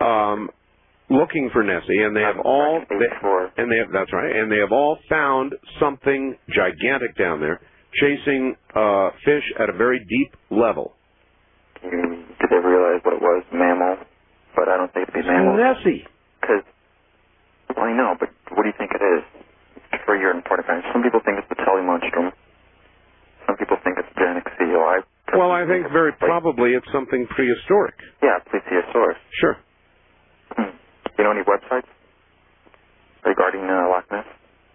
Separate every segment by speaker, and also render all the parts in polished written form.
Speaker 1: looking for Nessie, and they have all that's right, and they have all found something gigantic down there, chasing fish at a very deep level.
Speaker 2: Did they realize what it was? Mammal, but I don't think it'd be mammal.
Speaker 1: Nessie.
Speaker 2: Because, well, I know, but what do you think it is? For your important fact, some people think it's the telemonstrum. Some people think it's a gigantic seal.
Speaker 1: Well, I think very probably it's something prehistoric.
Speaker 2: Yeah, plesiosaurus.
Speaker 1: Sure.
Speaker 2: You know any websites regarding Loch Ness?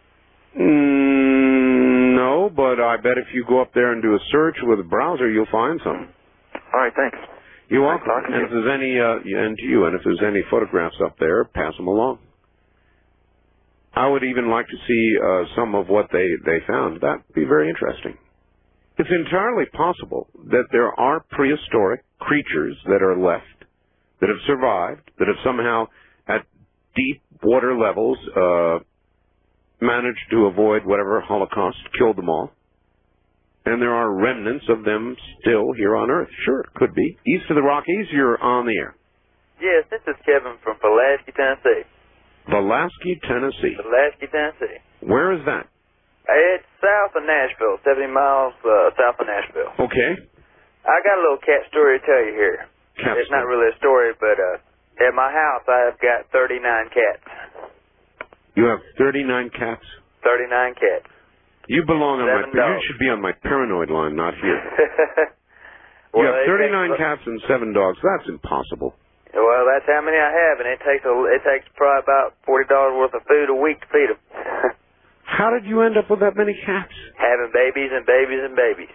Speaker 1: No, but I bet if you go up there and do a search with a browser, you'll find some.
Speaker 2: All right, thanks.
Speaker 1: You're welcome. And if there's any, and to you, and if there's any photographs up there, pass them along. I would even like to see some of what they found. That'd be very interesting. It's entirely possible that there are prehistoric creatures that are left, that have survived, that have somehow, at deep water levels, managed to avoid whatever Holocaust killed them all. And there are remnants of them still here on Earth. Sure, it could be. East of the Rockies, you're on the air.
Speaker 3: Yes, this is Kevin from Pulaski, Tennessee.
Speaker 1: Pulaski, Tennessee.
Speaker 3: Pulaski, Tennessee.
Speaker 1: Where is that?
Speaker 3: It's south of Nashville, 70 miles south of Nashville.
Speaker 1: Okay.
Speaker 3: I got a little cat story to tell you here. It's not really a story, but at my house I've got 39 cats.
Speaker 1: You have 39 cats?
Speaker 3: 39 cats.
Speaker 1: You belong on my...
Speaker 3: Seven dogs.
Speaker 1: You should be on my paranoid line, not here.
Speaker 3: Well,
Speaker 1: you have 39 cats and 7 dogs. That's impossible.
Speaker 3: Well, that's how many I have, and it takes probably about $40 worth of food a week to feed them.
Speaker 1: How did you end up with that many cats?
Speaker 3: Having babies and babies and babies.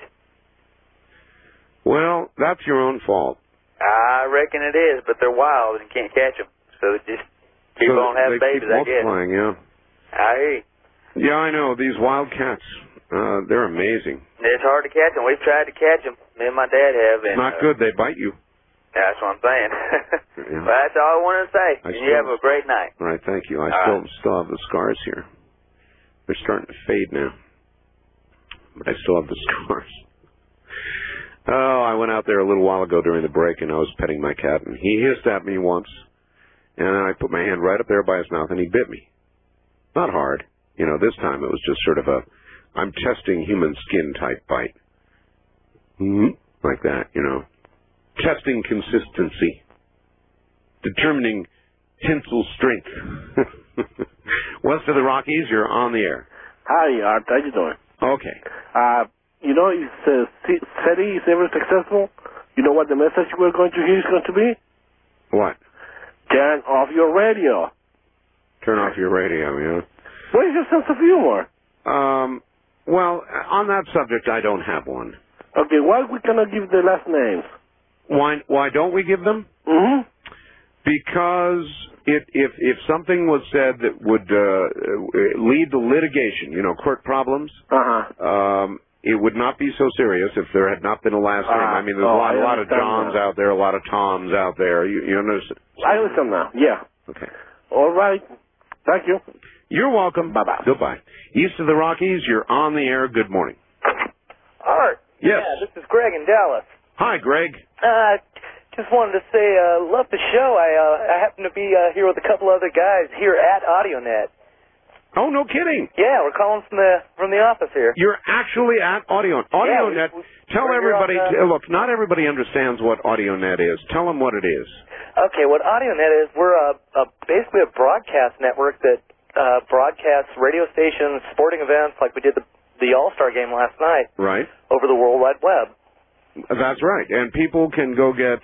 Speaker 1: Well, that's your own fault.
Speaker 3: I reckon it is, but they're wild and you can't catch them. So just keep on having babies, I guess.
Speaker 1: Yeah.
Speaker 3: I hear you.
Speaker 1: Yeah, I know. These wild cats, they're amazing.
Speaker 3: It's hard to catch them. We've tried to catch them. Me and my dad have. And,
Speaker 1: not good. They bite you.
Speaker 3: That's what I'm saying.
Speaker 1: Yeah.
Speaker 3: Well, that's all I wanted to say. And you have a great night.
Speaker 1: All right, thank you. I still have the scars here. They're starting to fade now. But I still have the scars. Oh, I went out there a little while ago during the break, and I was petting my cat, and he hissed at me once, and then I put my hand right up there by his mouth, and he bit me. Not hard. You know, this time it was just sort of a, I'm testing human skin type bite. Like that, you know. Testing consistency. Determining tensile strength. West of the Rockies, you're on the air.
Speaker 4: Hi, Art. How you doing?
Speaker 1: Okay.
Speaker 4: You know, if SETI is ever successful, you know what the message we're going to hear is going to be?
Speaker 1: What?
Speaker 4: Turn off your radio.
Speaker 1: Turn off your radio, yeah.
Speaker 4: What is your sense of humor?
Speaker 1: Well, on that subject, I don't have one.
Speaker 4: Okay, why we cannot give the last names?
Speaker 1: Why don't we give them? Because if something was said that would lead to litigation, you know, court problems, it would not be so serious if there had not been a last name. I mean, there's a lot of Johns out there, a lot of Toms out there. You understand?
Speaker 4: I understand now. Yeah.
Speaker 1: Okay.
Speaker 4: All right. Thank you.
Speaker 1: You're welcome.
Speaker 4: Bye-bye.
Speaker 1: Goodbye. East of the Rockies, you're on the air. Good morning.
Speaker 3: Art.
Speaker 1: Yes.
Speaker 3: Yeah, this is Greg in Dallas.
Speaker 1: Hi, Greg.
Speaker 3: Just wanted to say, love the show. I happen to be here with a couple other guys here at AudioNet.
Speaker 1: Oh, no kidding.
Speaker 3: Yeah, we're calling from the office here.
Speaker 1: You're actually at AudioNet. Tell everybody, look, not everybody understands what AudioNet is. Tell them what it is.
Speaker 3: Okay, what AudioNet is, we're basically a broadcast network that broadcasts radio stations, sporting events, like we did the All-Star game last night.
Speaker 1: Right.
Speaker 3: Over the World Wide Web.
Speaker 1: That's right. And people can go get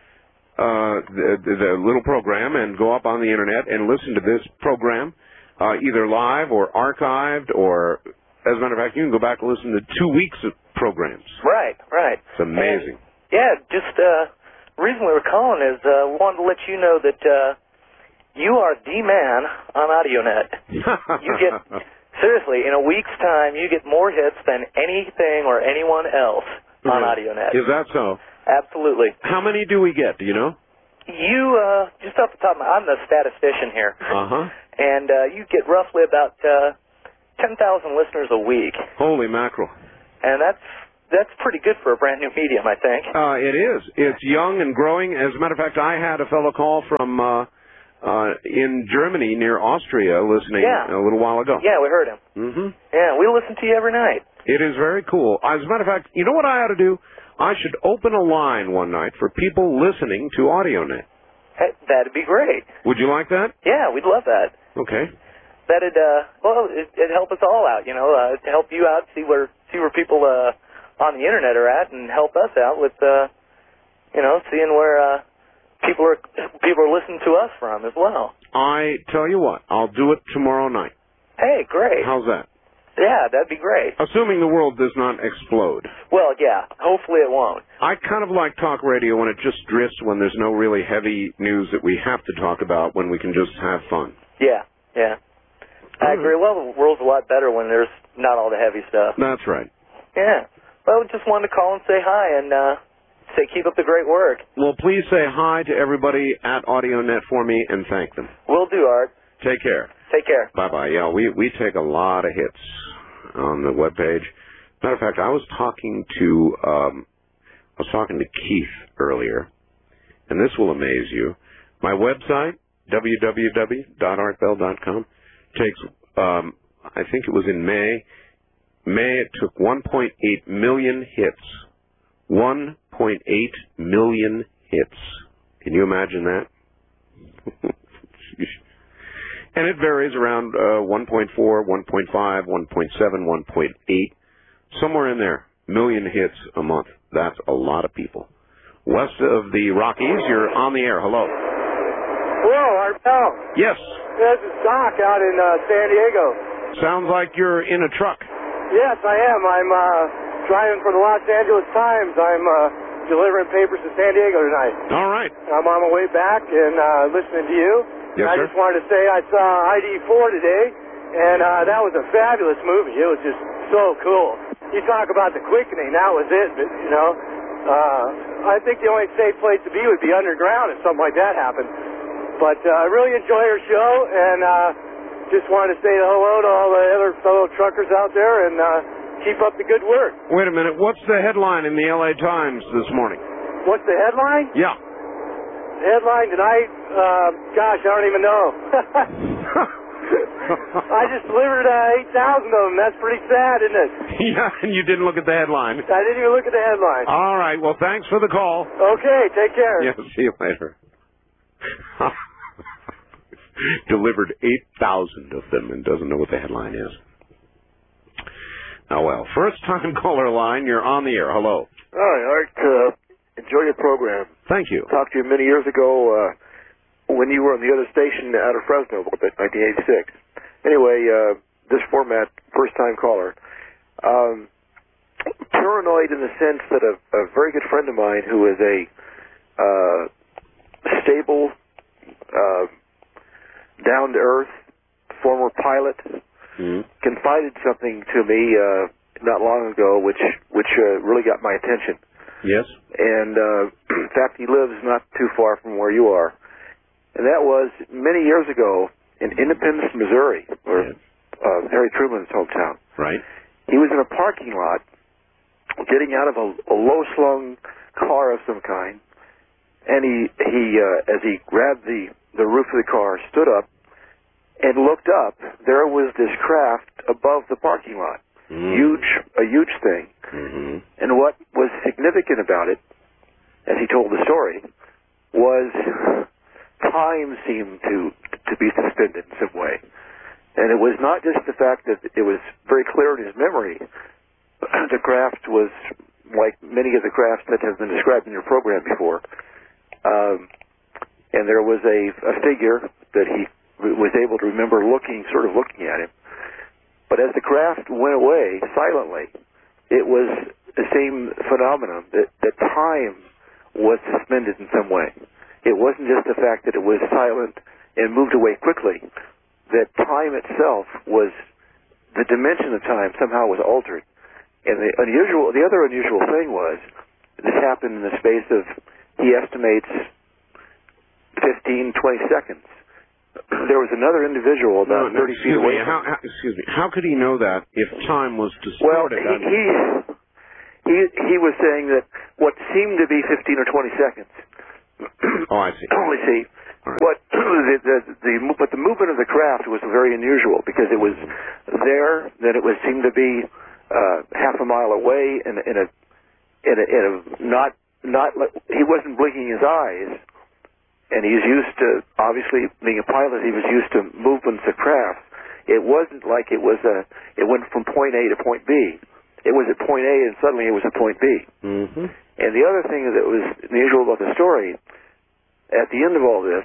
Speaker 1: the little program and go up on the Internet and listen to this program, either live or archived, or, as a matter of fact, you can go back and listen to 2 weeks of programs.
Speaker 3: Right, right.
Speaker 1: It's amazing.
Speaker 3: And, just the reason we were calling is we wanted to let you know that you are the man on AudioNet. You get, seriously, in a week's time, you get more hits than anything or anyone else on AudioNet.
Speaker 1: Is that so?
Speaker 3: Absolutely.
Speaker 1: How many do we get? Do you know?
Speaker 3: You, just off the top of my head, I'm the statistician here. And you get roughly about 10,000 listeners a week.
Speaker 1: Holy mackerel.
Speaker 3: And that's pretty good for a brand new medium, I think.
Speaker 1: It is. It's young and growing. As a matter of fact, I had a fellow call from in Germany near Austria listening a little while ago.
Speaker 3: Yeah, we heard him.
Speaker 1: Mm-hmm.
Speaker 3: Yeah, we listen to you every night.
Speaker 1: It is very cool. As a matter of fact, you know what I ought to do? I should open a line one night for people listening to AudioNet.
Speaker 3: Hey, that'd be great.
Speaker 1: Would you like that?
Speaker 3: Yeah, we'd love that.
Speaker 1: Okay.
Speaker 3: That'd it'd help us all out, to help you out, see where people on the internet are at, and help us out with seeing where people are listening to us from as well.
Speaker 1: I tell you what, I'll do it tomorrow night.
Speaker 3: Hey, great.
Speaker 1: How's that?
Speaker 3: Yeah, that'd be great.
Speaker 1: Assuming the world does not explode.
Speaker 3: Well, yeah, hopefully it won't.
Speaker 1: I kind of like talk radio when it just drifts, when there's no really heavy news that we have to talk about, when we can just have fun.
Speaker 3: Yeah. I agree. Well, the world's a lot better when there's not all the heavy stuff.
Speaker 1: That's right.
Speaker 3: Yeah. Well, just wanted to call and say hi and say keep up the great work.
Speaker 1: Well, please say hi to everybody at AudioNet for me and thank them.
Speaker 3: Will do, Art.
Speaker 1: Take care.
Speaker 3: Take care.
Speaker 1: Bye-bye. Yeah, we take a lot of hits on the webpage. Matter of fact, I was talking to Keith earlier, and this will amaze you. My website, www.artbell.com, takes, I think it was in May, it took 1.8 million hits. 1.8 million hits. Can you imagine that? And it varies around 1.4, 1.5, 1.7, 1.8, somewhere in there. Million hits a month. That's a lot of people. West of the Rockies, you're on the air. Hello.
Speaker 5: Hello, Art Bell.
Speaker 1: Yes.
Speaker 5: This is Doc out in San Diego.
Speaker 1: Sounds like you're in a truck.
Speaker 5: Yes, I am. I'm driving for the Los Angeles Times. I'm delivering papers to San Diego tonight.
Speaker 1: All right.
Speaker 5: I'm on my way back and listening to you.
Speaker 1: Yes,
Speaker 5: I
Speaker 1: sir.
Speaker 5: just wanted to say I saw ID4 today, and that was a fabulous movie. It was just so cool. You talk about the quickening, that was it. But, I think the only safe place to be would be underground if something like that happened. But I really enjoy your show, and just wanted to say hello to all the other fellow truckers out there, and keep up the good work.
Speaker 1: Wait a minute. What's the headline in the LA Times this morning?
Speaker 5: What's the headline?
Speaker 1: Yeah.
Speaker 5: Headline tonight? Gosh, I don't even know. I just delivered 8,000 of them. That's pretty sad, isn't it?
Speaker 1: Yeah, and you didn't look at the headline.
Speaker 5: I didn't even look at the headline.
Speaker 1: All right. Well, thanks for the call.
Speaker 5: Okay, take care.
Speaker 1: Yeah, see you later. Delivered 8,000 of them and doesn't know what the headline is. Oh, well. First-time caller line, you're on the air. Hello.
Speaker 6: Hi, Art. Enjoy your program.
Speaker 1: Thank you.
Speaker 6: Talked to you many years ago when you were on the other station out of Fresno, 1986. Anyway, this format, first-time caller. Paranoid in the sense that a very good friend of mine who is a stable, down-to-earth former pilot confided something to me not long ago, which really got my attention.
Speaker 1: Yes.
Speaker 6: And in fact, he lives not too far from where you are. And that was many years ago in Independence, Missouri, where Harry Truman's hometown.
Speaker 1: Right.
Speaker 6: He was in a parking lot getting out of a low-slung car of some kind, and he as he grabbed the roof of the car, stood up and looked up. There was this craft above the parking lot. A huge thing.
Speaker 1: Mm-hmm.
Speaker 6: And what was significant about it, as he told the story, was time seemed to be suspended in some way. And it was not just the fact that it was very clear in his memory. The craft was like many of the crafts that have been described in your program before. And there was a figure that he was able to remember sort of looking at him. But as the craft went away silently, it was the same phenomenon that time was suspended in some way. It wasn't just the fact that it was silent and moved away quickly. That time itself was, the dimension of time somehow was altered. And the other unusual thing was, this happened in the space of, he estimates, 15, 20 seconds. There was another individual about 30 feet away.
Speaker 1: Excuse me. How could he know that if time was
Speaker 6: Well,
Speaker 1: distorted?
Speaker 6: he was saying that what seemed to be 15 or 20 seconds.
Speaker 1: Oh, I see.
Speaker 6: Only see.
Speaker 1: Right.
Speaker 6: But the movement of the craft was very unusual because it was there, then it would seem to be half a mile away, in a not he wasn't blinking his eyes, and he's used to, obviously being a pilot, he was used to movements of craft. It wasn't like it went from point A to point B. It was at point A and suddenly it was at point B.
Speaker 1: Mm-hmm.
Speaker 6: And the other thing that was unusual about the story, at the end of all this,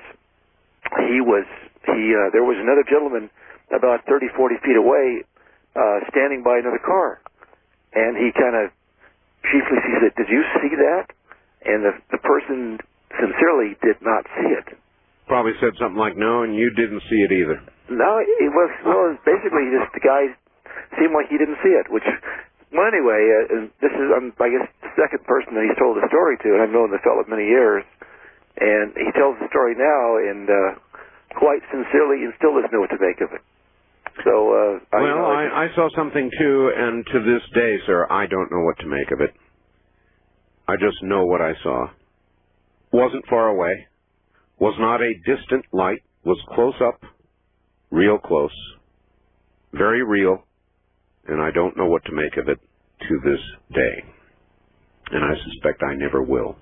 Speaker 6: there was another gentleman about 30, 40 feet away, standing by another car. And he kind of chiefly said, "Did you see that?" And the person sincerely did not see it.
Speaker 1: Probably said something like, "No, and you didn't see it either."
Speaker 6: No, it was, well, basically just the guy seemed like he didn't see it, which, well, anyway, this is, I guess, the second person that he's told the story to, and I've known the fellow many years, and he tells the story now, and quite sincerely, and still doesn't know what to make of it. So,
Speaker 1: I saw something too, and to this day, sir, I don't know what to make of it. I just know what I saw. Wasn't far away, was not a distant light, was close up, real close, very real, and I don't know what to make of it to this day. And I suspect I never will.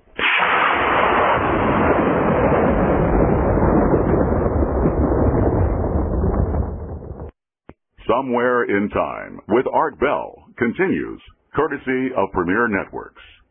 Speaker 7: Somewhere in Time with Art Bell continues, courtesy of Premier Networks.